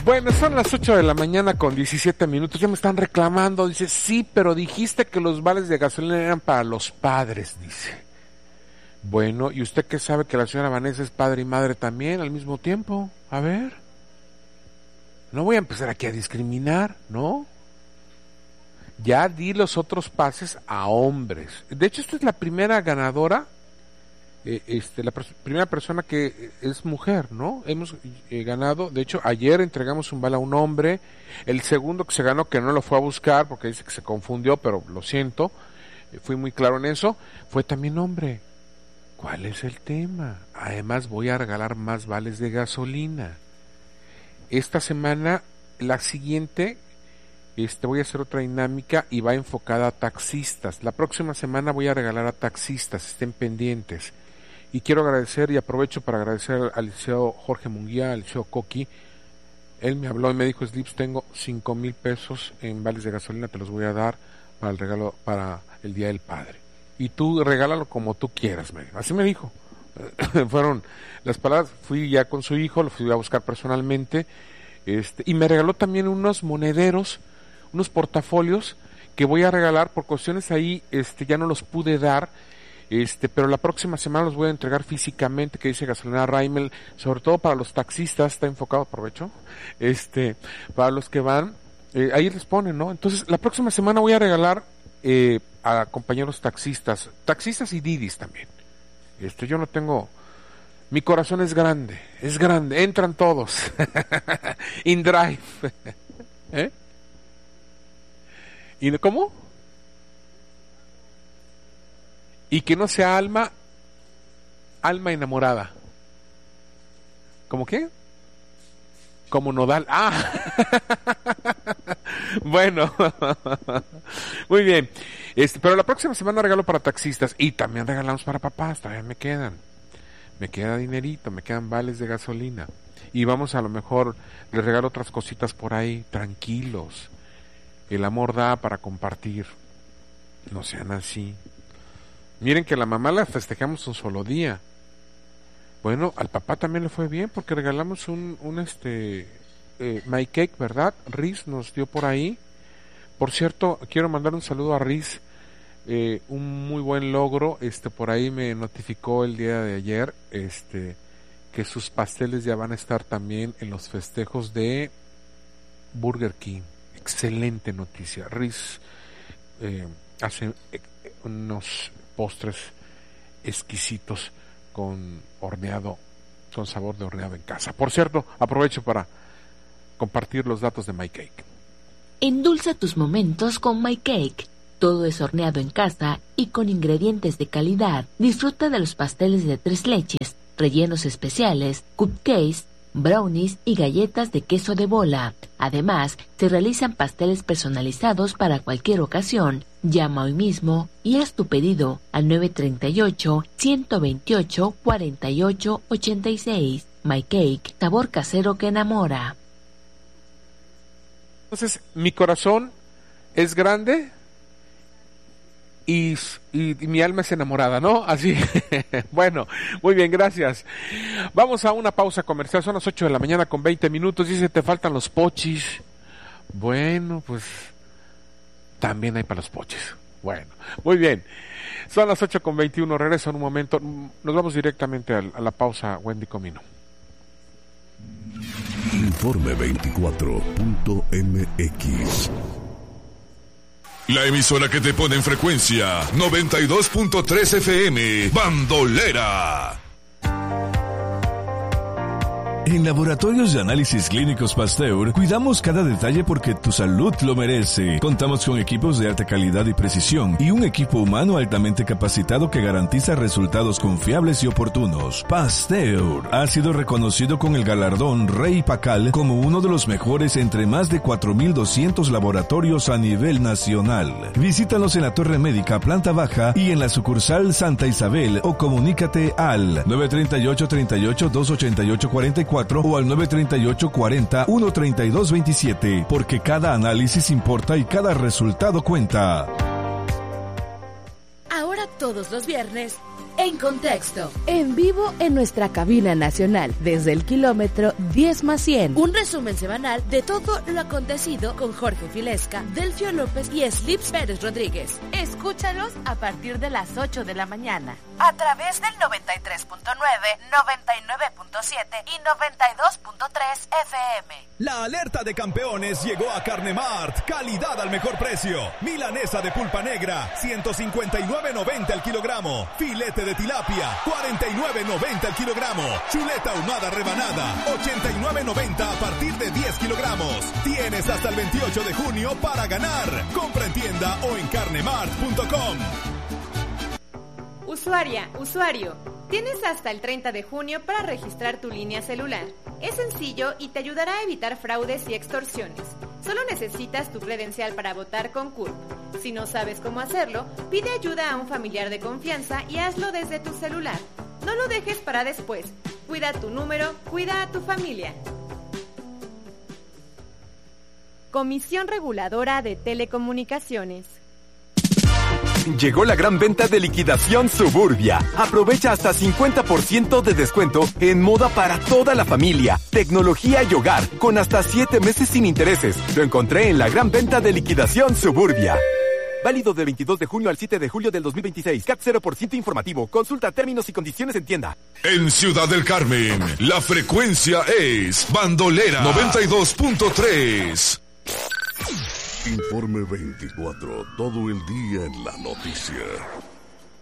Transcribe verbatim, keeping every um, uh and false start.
Bueno, son las ocho de la mañana con diecisiete minutos. Ya me están reclamando. Dice, sí, pero dijiste que los vales de gasolina eran para los padres, dice. Bueno, ¿y usted qué sabe que la señora Vanessa es padre y madre también al mismo tiempo? A ver. No voy a empezar aquí a discriminar, ¿no? Ya di los otros pases a hombres. De hecho, esta es la primera ganadora, eh, este, la pers- primera persona que es mujer, ¿no? Hemos eh, ganado, de hecho, ayer entregamos un vale a un hombre, el segundo que se ganó, que no lo fue a buscar, porque dice que se confundió, pero lo siento, eh, fui muy claro en eso, fue también hombre. ¿Cuál es el tema? Además, voy a regalar más vales de gasolina. Esta semana, la siguiente... Este, voy a hacer otra dinámica y va enfocada a taxistas. La próxima semana voy a regalar a taxistas, estén pendientes. Y quiero agradecer y aprovecho para agradecer al liceo Jorge Munguía, al liceo Coqui. Él me habló y me dijo, Slips, tengo cinco mil pesos en vales de gasolina, te los voy a dar para el regalo, para el Día del Padre. Y tú regálalo como tú quieras, me dijo. Así me dijo. Fueron las palabras, fui ya con su hijo, lo fui a buscar personalmente, este, y me regaló también unos monederos, unos portafolios que voy a regalar por cuestiones ahí, este, ya no los pude dar, este, pero la próxima semana los voy a entregar físicamente, que dice Gasolina Raimel, sobre todo para los taxistas, está enfocado, aprovecho, este, para los que van, eh, ahí les ponen, ¿no? Entonces, la próxima semana voy a regalar eh, a compañeros taxistas, taxistas y didis también. Este, yo no tengo, mi corazón es grande, es grande, entran todos, in drive, ¿eh? ¿Y cómo? Y que no sea alma, alma enamorada. ¿Cómo qué? Como nodal. Ah, bueno, muy bien. Este, pero la próxima semana regalo para taxistas y también regalamos para papás. Todavía me quedan, me queda dinerito, me quedan vales de gasolina y vamos a lo mejor les regalo otras cositas por ahí. Tranquilos. El amor da para compartir. No sean así. Miren que la mamá la festejamos un solo día. Bueno, al papá también le fue bien porque regalamos un, un este, eh, My Cake, ¿verdad? Riz nos dio por ahí. Por cierto, quiero mandar un saludo a Riz. Eh, un muy buen logro. Este, por ahí me notificó el día de ayer, este, que sus pasteles ya van a estar también en los festejos de Burger King. Excelente noticia. Riz eh, hace eh, unos postres exquisitos con horneado, con sabor de horneado en casa. Por cierto, aprovecho para compartir los datos de My Cake. Endulza tus momentos con My Cake. Todo es horneado en casa y con ingredientes de calidad. Disfruta de los pasteles de tres leches, rellenos especiales, cupcakes, brownies y galletas de queso de bola. Además, se realizan pasteles personalizados para cualquier ocasión. Llama hoy mismo y haz tu pedido al nueve tres ocho, uno dos ocho, cuatro ocho ocho seis. My Cake, sabor casero que enamora. Entonces, mi corazón es grande y, y, y mi alma es enamorada, ¿no? Así. Bueno, muy bien, gracias. Vamos a una pausa comercial. Son las ocho de la mañana con veinte minutos. Dice, te faltan los pochis. Bueno, pues también hay para los pochis. Bueno, muy bien. Son las ocho con veintiuno. Regreso en un momento. Nos vamos directamente a, a la pausa. Wendy Comino. Informe veinticuatro punto m x. La emisora que te pone en frecuencia noventa y dos punto tres F M, Bandolera. En Laboratorios de Análisis Clínicos Pasteur, cuidamos cada detalle porque tu salud lo merece. Contamos con equipos de alta calidad y precisión y un equipo humano altamente capacitado que garantiza resultados confiables y oportunos. Pasteur ha sido reconocido con el galardón Rey Pacal como uno de los mejores entre más de cuatro mil doscientos laboratorios a nivel nacional. Visítanos en la Torre Médica, planta baja y en la sucursal Santa Isabel o comunícate al nueve tres ocho, tres ocho, dos ocho ocho, cuatro cuatro o al nueve tres ocho, cuarenta, uno treinta y dos veintisiete, porque cada análisis importa y cada resultado cuenta. Ahora todo todos los viernes, En Contexto. En vivo en nuestra cabina nacional, desde el kilómetro diez más cien. Un resumen semanal de todo lo acontecido con Jorge Filesca, Delfio López y Slips Pérez Rodríguez. Escúchalos a partir de las ocho de la mañana. A través del noventa y tres punto nueve, noventa y nueve punto siete y noventa y dos punto tres F M. La alerta de campeones llegó a Carnemart. Calidad al mejor precio. Milanesa de pulpa negra, ciento cincuenta y nueve noventa el kilogramo. Filete de tilapia, cuarenta y nueve noventa el kilogramo. Chuleta ahumada rebanada, ochenta y nueve noventa a partir de diez kilogramos. Tienes hasta el veintiocho de junio para ganar. Compra en tienda o en carnemart punto com. Usuaria, usuario, tienes hasta el treinta de junio para registrar tu línea celular. Es sencillo y te ayudará a evitar fraudes y extorsiones. Solo necesitas tu credencial para votar con C U R P. Si no sabes cómo hacerlo, pide ayuda a un familiar de confianza y hazlo desde tu celular. No lo dejes para después. Cuida tu número, cuida a tu familia. Comisión Reguladora de Telecomunicaciones. Llegó la gran venta de liquidación Suburbia. Aprovecha hasta cincuenta por ciento de descuento en moda para toda la familia, tecnología y hogar, con hasta siete meses sin intereses. Lo encontré en la gran venta de liquidación Suburbia. Válido del veintidós de junio al siete de julio del dos mil veintiséis. C A T cero por ciento informativo. Consulta términos y condiciones en tienda. En Ciudad del Carmen, la frecuencia es Bandolera noventa y dos punto tres. Informe veinticuatro, todo el día en la noticia.